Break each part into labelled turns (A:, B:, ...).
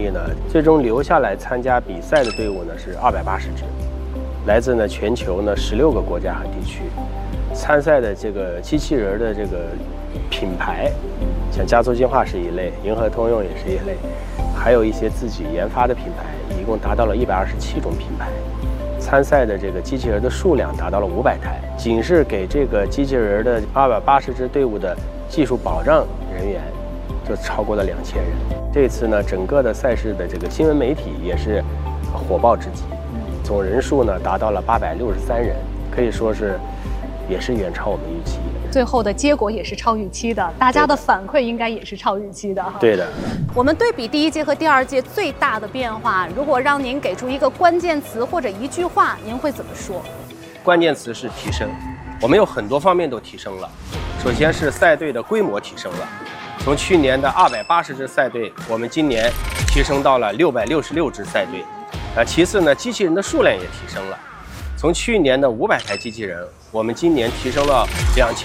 A: 例呢，最终留下来参加比赛的队伍呢是280支，来自呢全球呢16个国家和地区。参赛的这个机器人的这个品牌，像加速进化是一类，银河通用也是一类，还有一些自己研发的品牌，一共达到了127种品牌。参赛的这个机器人的数量达到了500台，仅是给这个机器人的280支队伍的技术保障人员就超过了2000人。这次呢，整个的赛事的这个新闻媒体也是火爆至极，总人数呢达到了863人，可以说是也是远超我们预期。
B: 最后的结果也是超预期的，大家的反馈应该也是超预期的哈。
A: 对的。
B: 我们对比第一届和第二届最大的变化，如果让您给出一个关键词或者一句话，您会怎么说？
A: 关键词是提升，我们有很多方面都提升了。首先是赛队的规模提升了，从去年的280支赛队，我们今年提升到了666支赛队。其次呢，机器人的数量也提升了，从去年的500台机器人，我们今年提升了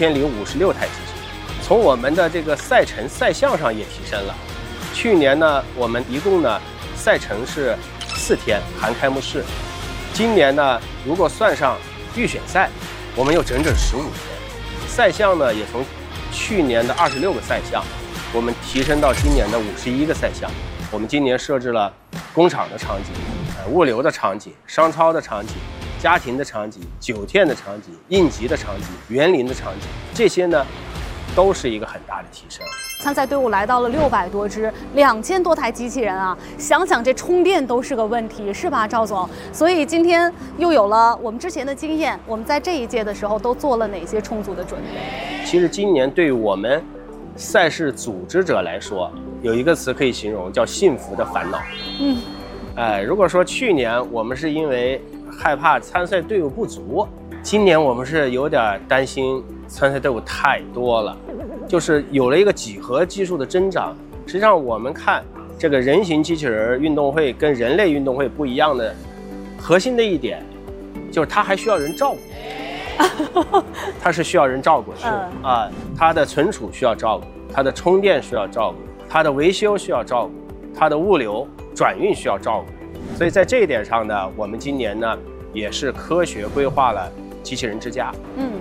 A: 2056台机器人。从我们的这个赛程赛项上也提升了，去年呢，我们一共呢赛程是4天含开幕式，今年呢，如果算上预选赛，我们有整整15天。赛项呢也从去年的26个赛项，我们提升到今年的51个赛项。我们今年设置了工厂的场景、物流的场景、商超的场景、家庭的场景、酒店的场景、应急的场景、园林的场景，这些呢都是一个很大的提升。
B: 参赛队伍来到了600多支，2000多台机器人啊！想想这充电都是个问题，是吧，赵总？所以今天又有了我们之前的经验，我们在这一届的时候都做了哪些充足的准备？
A: 其实今年对于我们赛事组织者来说，有一个词可以形容，叫幸福的烦恼。如果说去年我们是因为害怕参赛队伍不足，今年我们是有点担心参赛队伍太多了，就是有了一个几何基数的增长。实际上我们看这个人形机器人运动会跟人类运动会不一样的核心的一点，就是它还需要人照顾。它是需要人照顾的，它的存储需要照顾，它的充电需要照顾，它的维修需要照顾，它的物流转运需要照顾。所以在这一点上呢，我们今年呢也是科学规划了机器人支架。